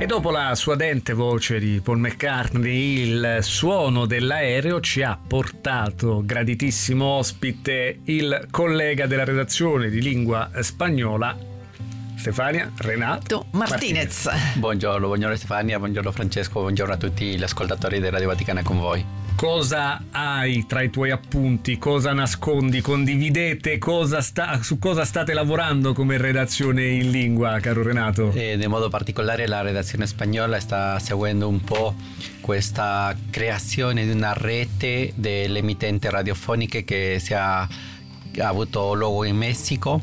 E dopo la suadente voce di Paul McCartney, il suono dell'aereo, ci ha portato graditissimo ospite il collega della redazione di lingua spagnola, Stefania Renato Martinez. Buongiorno Stefania, buongiorno Francesco, buongiorno a tutti gli ascoltatori di Radio Vaticana con voi. Cosa hai tra i tuoi appunti? Cosa nascondi? Condividete? Su cosa state lavorando come redazione in lingua, caro Renato? In modo particolare la redazione spagnola sta seguendo un po' questa creazione di una rete delle emittenti radiofoniche che ha avuto luogo in Messico.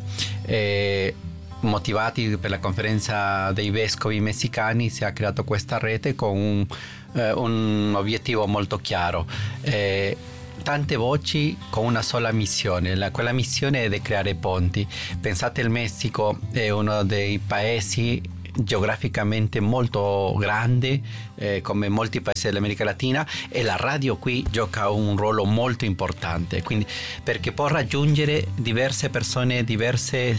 Motivati per la conferenza dei vescovi messicani, si è creato questa rete con un obiettivo molto chiaro, tante voci con una sola missione. Quella missione è di creare ponti. Pensate, il Messico è uno dei paesi geograficamente molto grande, come molti paesi dell'America Latina, e la radio qui gioca un ruolo molto importante, quindi perché può raggiungere diverse persone in diverse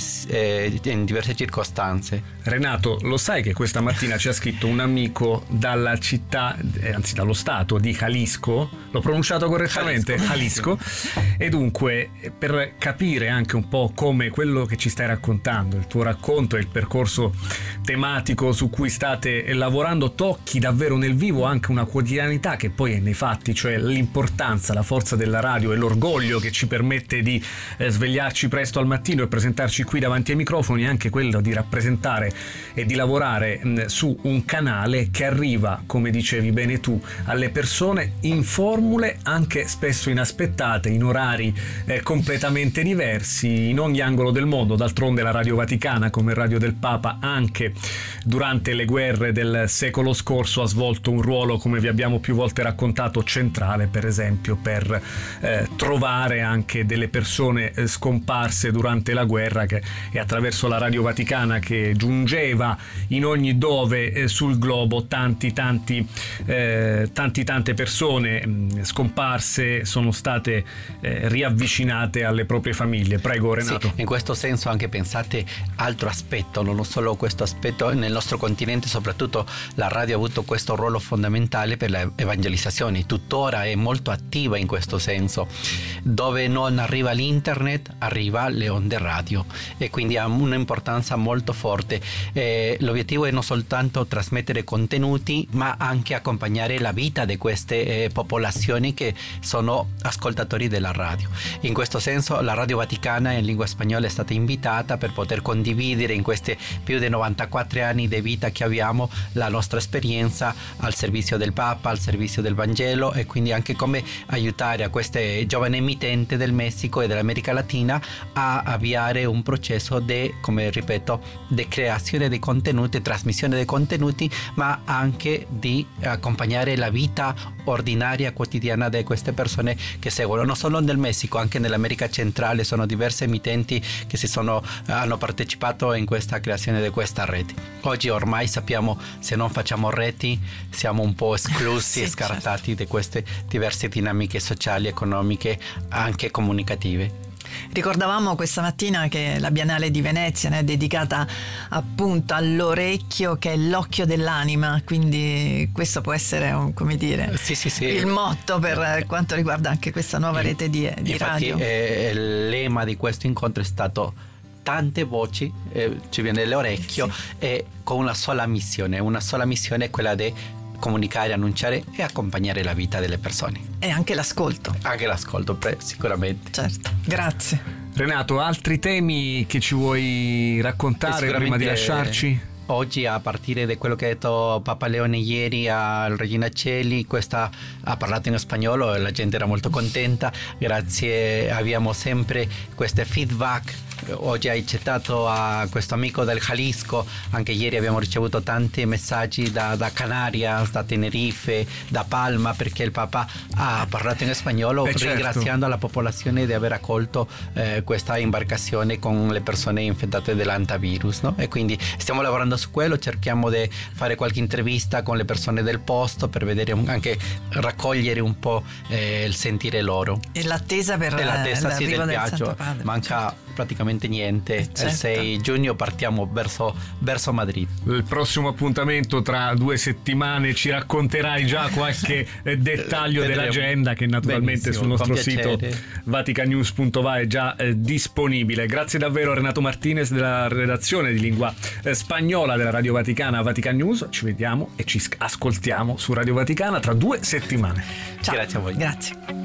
circostanze. Renato, lo sai che questa mattina ci ha scritto un amico dalla città, anzi dallo stato di Jalisco? L'ho pronunciato correttamente? Jalisco. E dunque, per capire anche un po' come quello che ci stai raccontando, il tuo racconto e il percorso tematico su cui state lavorando, tocchi davvero nel vivo anche una quotidianità che poi è nei fatti, cioè l'importanza, la forza della radio e l'orgoglio che ci permette di svegliarci presto al mattino e presentarci qui davanti ai microfoni, anche quello di rappresentare e di lavorare su un canale che arriva, come dicevi bene tu, alle persone in formule anche spesso inaspettate, in orari completamente diversi, in ogni angolo del mondo. D'altronde la Radio Vaticana, come Radio del Papa, anche durante le guerre del secolo scorso ha svolto un ruolo, come vi abbiamo più volte raccontato, centrale, per esempio per trovare anche delle persone scomparse durante la guerra, e attraverso la Radio Vaticana, che giungeva in ogni dove sul globo, tante persone scomparse sono state riavvicinate alle proprie famiglie. Prego Renato. Sì, in questo senso anche pensate altro aspetto, non solo questo aspetto, nel nostro continente soprattutto la radio ha avuto questo ruolo fondamentale per l'evangelizzazione, tuttora è molto attiva in questo senso. Dove non arriva l'internet arriva le onde radio, e quindi ha un'importanza molto forte. L'obiettivo è non soltanto trasmettere contenuti, ma anche accompagnare la vita di queste popolazioni che sono ascoltatori della radio. In questo senso la Radio Vaticana in lingua spagnola è stata invitata per poter condividere in questi più di 94 anni di vita che abbiamo la nostra esperienza al servizio del Papa, al servizio del Vangelo, e quindi anche come aiutare a queste giovani emittenti del Messico e dell'America Latina a avviare un processo di, come ripeto, di creazione dei contenuti, trasmissione dei contenuti, ma anche di accompagnare la vita ordinaria quotidiana di queste persone che seguono, non solo nel Messico, anche nell'America centrale. Sono diverse emittenti che hanno partecipato in questa creazione di questa rete. Oggi ormai sappiamo, se non facciamo reti siamo un po' esclusi e scartati, certo, di queste diverse dinamiche sociali, economiche, anche comunicative. Ricordavamo questa mattina che la Biennale di Venezia è dedicata appunto all'orecchio, che è l'occhio dell'anima, quindi questo può essere il motto per quanto riguarda anche questa nuova rete di radio. Il lema di questo incontro è stato tante voci, ci viene l'orecchio, sì, e con una sola missione è quella di comunicare, annunciare e accompagnare la vita delle persone. E anche l'ascolto. Sicuramente. Certo, grazie. Renato, altri temi che ci vuoi raccontare prima di lasciarci? Oggi, a partire da quello che ha detto Papa Leone ieri al Regina Coeli, ha parlato in spagnolo e la gente era molto contenta. Grazie, abbiamo sempre queste feedback. Oggi hai citato a questo amico del Jalisco, anche ieri abbiamo ricevuto tanti messaggi da Canarias, da Tenerife, da Palma, perché il Papa ha parlato in spagnolo, ringraziando la popolazione di aver accolto questa imbarcazione con le persone infettate dell'antivirus, no? E quindi stiamo lavorando su quello, cerchiamo di fare qualche intervista con le persone del posto per vedere, anche raccogliere un po' il sentire loro. E l'attesa per l'arrivo del Santo Padre. Manca praticamente niente. Certo. Il 6 giugno partiamo verso Madrid. Il prossimo appuntamento tra 2 settimane, ci racconterai già qualche dettaglio dell'agenda, che naturalmente sul nostro sito vaticanews.va è già disponibile. Grazie davvero a Renato Martinez della redazione di lingua spagnola della Radio Vaticana Vatican News. Ci vediamo e ci ascoltiamo su Radio Vaticana tra 2 settimane. Ciao. Grazie a voi. Grazie.